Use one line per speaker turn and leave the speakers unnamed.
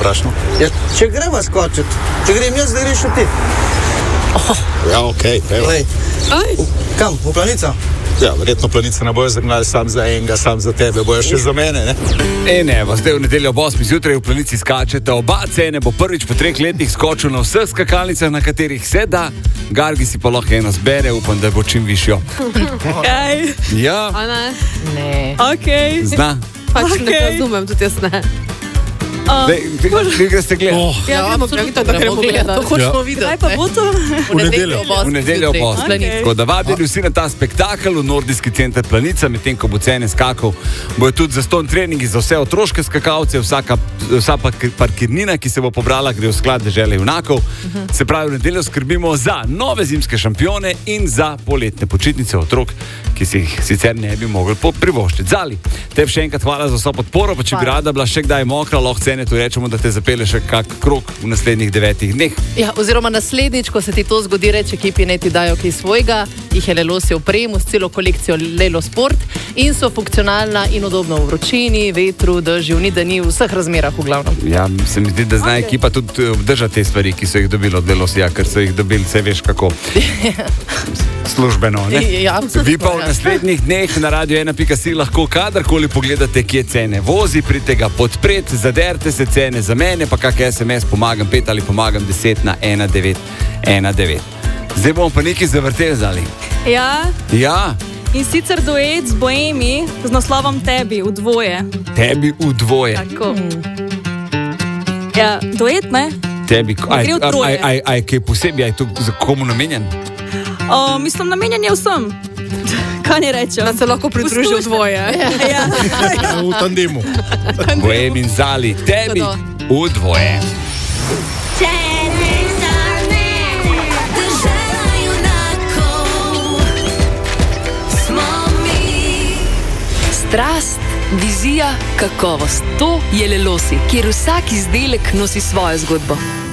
vprašal.
Ja, če greva skočiti, če grem jaz, da greš ti.
Ja, okej, peva.
Kam, v Planico?
Ja, verjetno Planice ne bojo zagnali sam za enega, sam za tebe, bojo še za mene, ne?
Evo, zdaj v nedeljo ob 8 zjutraj v Planici skačete. Oba Cene bo prvič po 3 letih skočil na vseh skakalnicah, na katerih se da. Gargi si pa lahko eno zbere, upam, da bo čim višjo.
Kaj?
Ja.
Ne.
Ok.
Zna.
Pač ne razumem, tudi jaz ne.
Vi greste gledati.
Ja, absolutno gremo gledati. To hočemo videti.
Kaj pa bo to?
V nedeljo ob 8. Tako da vabili vsi na ta spektakel v Nordijski center Planica, medtem ko bo Cene skakal, bojo tudi zastonj treningi za vse otroške skakalce, vsa parkirnina, ki se bo pobrala, gre v sklad Dežele junakov. Se pravi, v nedeljo skrbimo za nove zimske šampione in za poletne počitnice otrok, ki si jih sicer ne bi mogli privoščiti. Zali, tebi še enkrat hvala za vso podporo, pa če bi rada bila še kdaj mokra, lahko Cene tu rečemo, da te zapele še kak krog v naslednjih 9 dneh.
Ja, oziroma naslednjič, ko se ti to zgodi, reč ekipi ne ti dajo kaj svojega, jih je Lelosi opremo s celo kolekcijo Lelo Sport in so funkcionalna in udobna v vročini, vetru, dežju, ni da ni v vseh razmerah v glavnem.
Ja, se mi zdi, da zna ekipa tudi obdržati te stvari, ki so jih dobili od Lelosija, ker so jih dobili, se veš kako. Službeno, ne?
Ja,
Vi pa v naslednjih dneh na Radio 1.si lahko kadarkoli pogledate, kje Cene vozi, pridite ga podpret, zaderte se Cene za mene, pa kak SMS pomagam 5 ali pomagam 10 na 1919. Zdaj bomo pa nekaj zavrteli, Zali.
Ja.
Ja.
In sicer duet z Boemi z naslovom Tebi v dvoje.
Tebi v dvoje.
Tako. Ja, duet, ne?
Tebi,
Gre v troje.
aj kaj posebej, aj to za komu namenjen?
Mislim, namenjen je vsem. Kaj ne rečem?
Da se lahko pridružijo dvoje.
Ja.
V tandemu.
Boem in Zali, Tebi v dvoje.
Strast, vizija, kakovost. To je Lelosi, kjer vsak izdelek nosi svojo zgodbo.